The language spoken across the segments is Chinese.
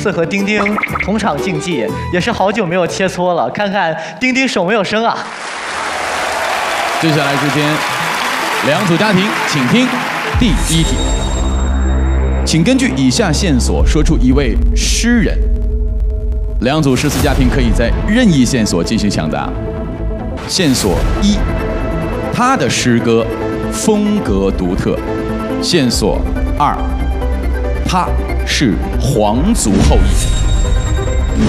次和丁丁同场竞技，也是好久没有切磋了，看看丁丁手没有生啊。 接下来时间，两组家庭，请听第一题，请根据以下线索说出一位诗人。两组诗词家庭可以在任意线索进行抢答。线索一，他的诗歌风格独特。线索二，他是皇族后裔。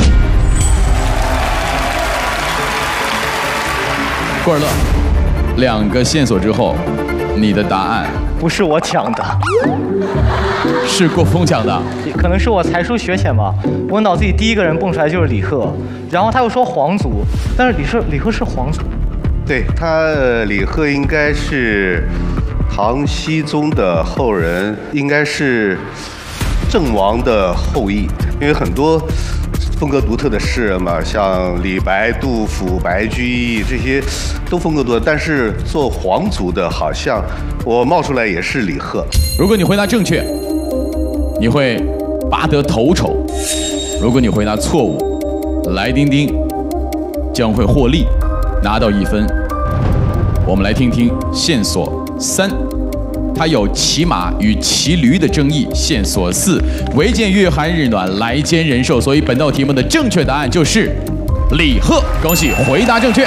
郭尔乐，两个线索之后，你的答案不是我抢的， 是郭峰抢的。 可能是我才疏学浅吧。我脑子里第一个人蹦出来就是李贺，然后他又说皇族，但是李贺是皇族。 对他，李贺应该是唐僖宗的后人，应该是郑王的后裔，因为很多风格独特的诗人嘛，像李白、杜甫、白居易这些都风格独特，但是做皇族的，好像我冒出来也是李贺。 如果你回答正确，你会拔得头筹；如果你回答错误，来丁丁将会获利，拿到1分。我们来听听线索3，它有骑马与骑驴的争议。线索4，唯见月寒日暖，来兼人寿。所以本道题目的正确答案就是李贺，恭喜回答正确。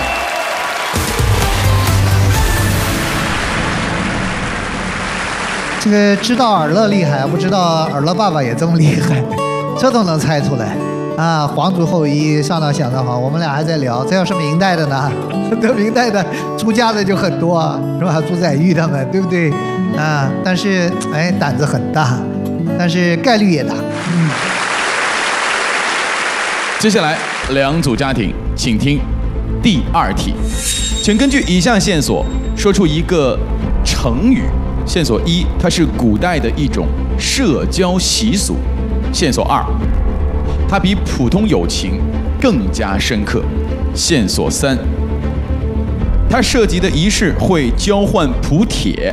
这个知道尔乐厉害，不知道尔乐爸爸也这么厉害，这都能猜出来啊！皇族后裔，上岛想得好，我们俩还在聊，这要是明代的呢？这明代的出家的就很多啊，是吧？朱载堉他们，对不对？啊，但是哎，胆子很大，但是概率也大。 接下来两组家庭，请听第2题，请根据以下线索说出一个成语。线索1，它是古代的一种社交习俗。线索2，它比普通友情更加深刻。线索3，它涉及的仪式会交换蒲帖。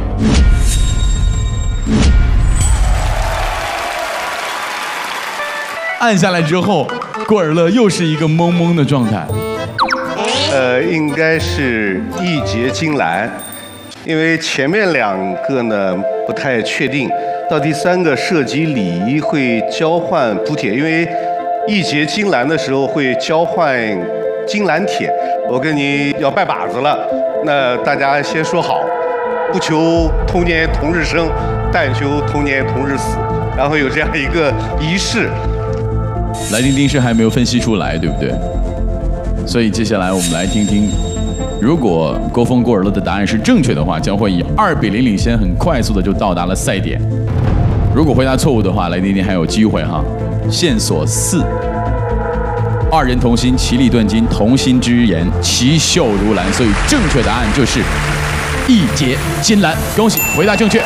按下来之后，郭尔乐又是一个懵懵的状态。 应该是义结金兰，因为前面2个呢不太确定，到第3个涉及礼仪会交换蒲帖，因为义结金兰的时候会交换金兰帖，我跟你要拜把子了，那大家先说好，不求同年同日生，但求同年同日死，然后有这样一个仪式。 来丁丁是还没有分析出来，对不对？所以接下来我们来听听，如果郭峰、郭尔乐的答案是正确的话，将会以2比0领先，很快速的就到达了赛点。如果回答错误的话，来丁丁还有机会哈。线索4，二人同心，其利断金，同心之言，其秀如兰。所以正确答案就是义结金兰，恭喜回答正确。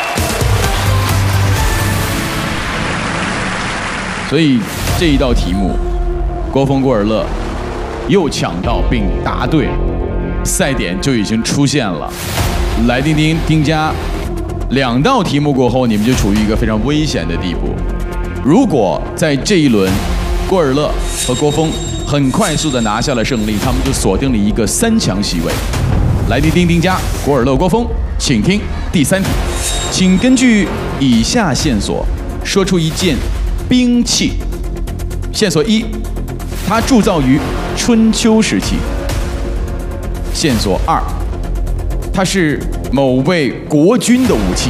所以这一道题目，郭峰、郭尔乐又抢到并答对，赛点就已经出现了。来丁丁、丁家2道题目过后，你们就处于一个非常危险的地步。如果在这一轮，郭尔乐和郭峰很快速的拿下了胜利，他们就锁定了一个3强席位。来丁丁、丁家、郭尔乐、郭峰，请听第3题，请根据以下线索说出一件兵器。线索1，它铸造于春秋时期。线索2，它是某位国君的武器。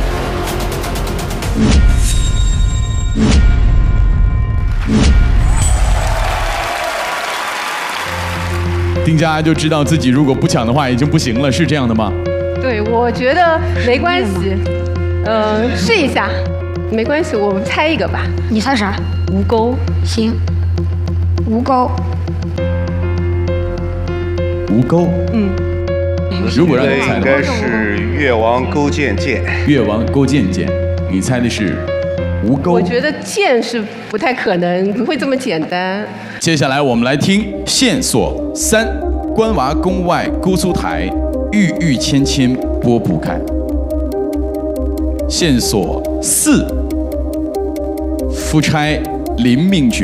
丁家就知道自己如果不抢的话已经不行了，是这样的吗？ 对，我觉得没关系，试一下，没关系，我们猜一个吧。 你猜啥？ 吴钩。 行，吴钩。 吴钩。如果让你猜的话， 应该是越王勾践剑。 越王勾践剑，你猜的是吴钩？ 我觉得剑是不太可能，不会这么简单。 接下来我们来听线索3：关娃宫外姑苏台，郁郁芊芊拨不开。线索4：夫差临命举